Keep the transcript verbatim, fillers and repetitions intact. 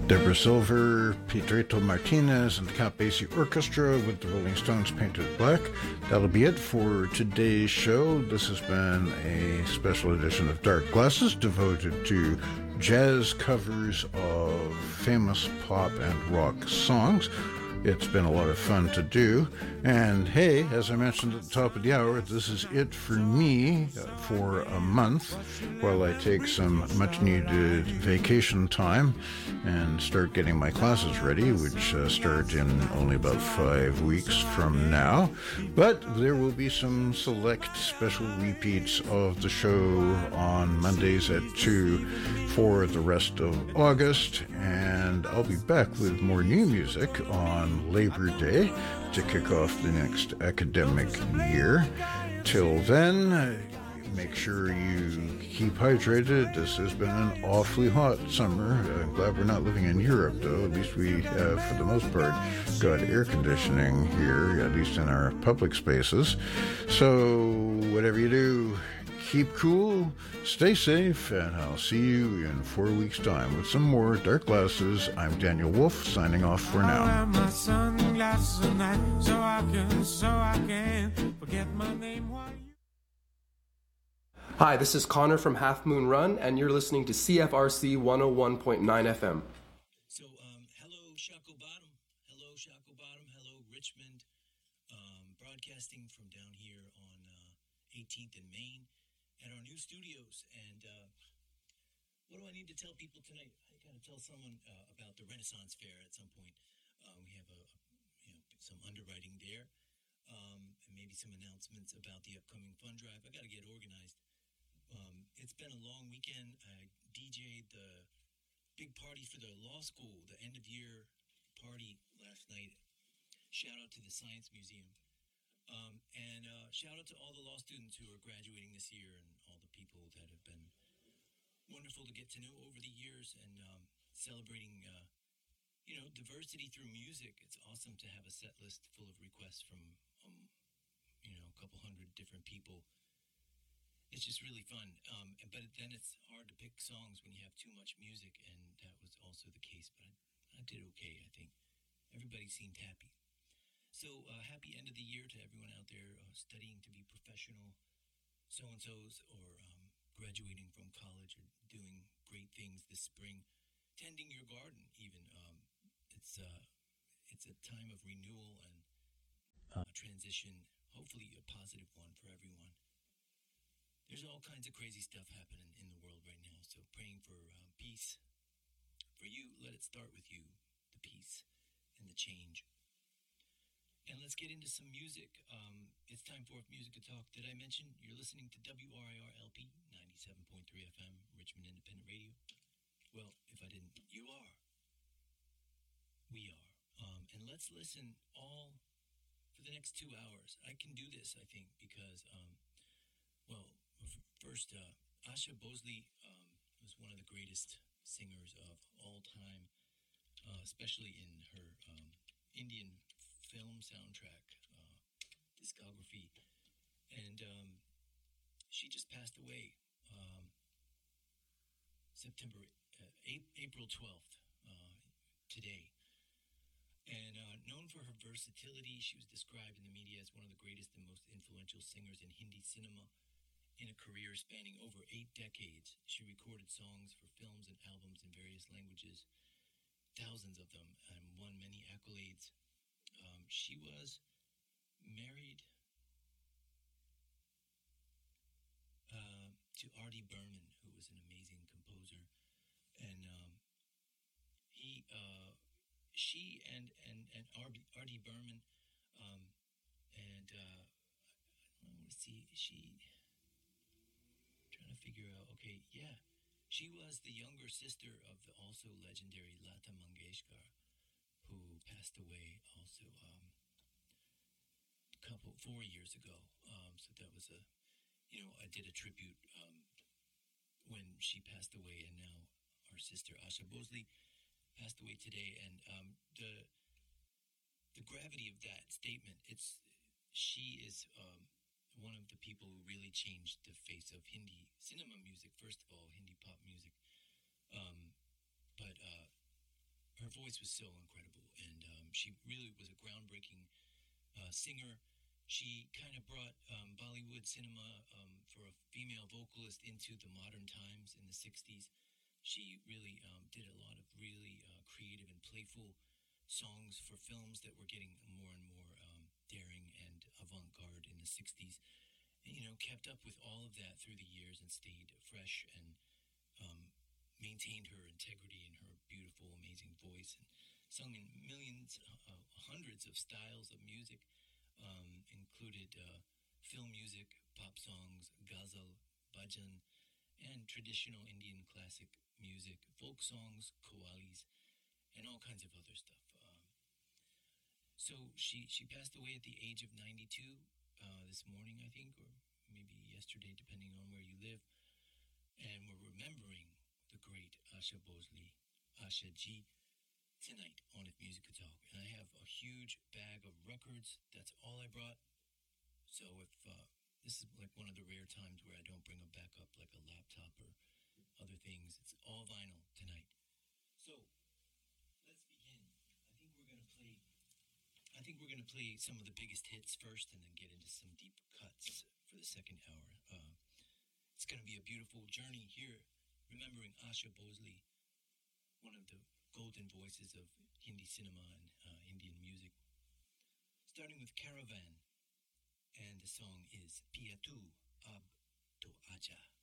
Deborah Silver, Pedrito Martinez, and the Count Basie Orchestra with the Rolling Stones Painted Black. That'll be it for today's show. This has been a special edition of Dark Glasses devoted to jazz covers of famous pop and rock songs. It's been a lot of fun to do. And hey, as I mentioned at the top of the hour, this is it for me for a month while I take some much-needed vacation time and start getting my classes ready, which uh, start in only about five weeks from now. But there will be some select special repeats of the show on Mondays at two for the rest of August, and I'll be back with more new music on Labor Day to kick off the next academic year. Till then, make sure you keep hydrated. This has been an awfully hot summer. I'm glad we're not living in Europe, though. At least we have, for the most part, got air conditioning here, at least in our public spaces. So whatever you do, keep cool, stay safe, and I'll see you in four weeks' time with some more Dark Glasses. I'm Daniel Wolf, signing off for now. I wear my sunglasses at night so I can, so I can forget my name while you... Hi, this is Connor from Half Moon Run, and you're listening to C F R C one oh one point nine F M. So, um, hello, Shockoe Bottom. Hello, Shockoe Bottom. Hello, Richmond. Um, broadcasting from down here on uh, eighteenth and Main at our new studios. And uh, what do I need to tell people tonight? I got to tell someone uh, about the Renaissance Fair at some point. Uh, we have a, you know, some underwriting there, um, and maybe some announcements about the upcoming fund drive. I got to get organized. Um, it's been a long weekend. I D J'd the big party for the law school, the end of year party last night. Shout out to the Science Museum. Um, and uh, shout out to all the law students who are graduating this year and all the people that have been wonderful to get to know over the years, and um, celebrating, uh, you know, diversity through music. It's awesome to have a set list full of requests from, um, you know, a couple hundred different people. It's just really fun. Um, but then it's hard to pick songs when you have too much music, and that was also the case. But I, I did okay, I think. Everybody seemed happy. So uh, happy end of the year to everyone out there uh, studying to be professional so-and-sos, or um, graduating from college, or doing great things this spring. Tending your garden, even. Um, it's, uh, it's a time of renewal and uh, transition, hopefully a positive one for everyone. There's all kinds of crazy stuff happening in the world right now, so praying for uh, peace. For you, let it start with you, the peace and the change. And let's get into some music. Um, it's time for Music to Talk. Did I mention you're listening to W R I R L P ninety-seven point three F M, Richmond Independent Radio? Well, if I didn't, you are. We are. Um, and let's listen all for the next two hours. I can do this, I think, because, um, well, first, uh, Asha Bhosle um, was one of the greatest singers of all time, uh, especially in her um, Indian film soundtrack uh, discography. And um, she just passed away um, September, uh, April twelfth, uh, today. And uh, known for her versatility, she was described in the media as one of the greatest and most influential singers in Hindi cinema. In a career spanning over eight decades, she recorded songs for films and albums in various languages, thousands of them, and won many accolades. Um, she was married uh, to R D Burman, who was an amazing composer, and um, he, uh, she, and and and R D R D Burman, um, and uh, I want to see she. Trying to figure out, okay, yeah, she was the younger sister of the also legendary Lata Mangeshkar, who passed away also um, a couple, four years ago. Um, so that was a, you know, I did a tribute um, when she passed away, and now our sister Asha Bhosle passed away today. And um, the the gravity of that statement, it's she is. Um, one of the people who really changed the face of Hindi cinema music, first of all, Hindi pop music. Um, but uh, her voice was so incredible, and um, she really was a groundbreaking uh, singer. She kind of brought um, Bollywood cinema um, for a female vocalist into the modern times in the sixties. She really um, did a lot of really uh, creative and playful songs for films that were getting more and more um, daring and avant-garde in the sixties. And, you know, kept up with all of that through the years and stayed fresh and um, maintained her integrity and her beautiful, amazing voice, and sung in millions, uh, hundreds of styles of music, um, included uh, film music, pop songs, ghazal, bhajan, and traditional Indian classic music, folk songs, qawwalis, and all kinds of other stuff. Um, so she, she passed away at the age of ninety-two uh, this morning, I think, or maybe yesterday, depending on where you live. And we're remembering the great Asha Bhosle, Asha Ji, tonight on If Music Could Talk. And I have a huge bag of records. That's all I brought. So if uh, this is like one of the rare times where I don't bring a backup like a laptop or other things. It's all vinyl tonight. So let's begin. I think we're gonna play. I think we're gonna play some of the biggest hits first, and then get into some deep cuts for the second hour. Uh, it's gonna be a beautiful journey here, remembering Asha Bhosle, one of the golden voices of Hindi cinema and uh, Indian music. Starting with Caravan, and the song is Piya Tu Ab To Aja.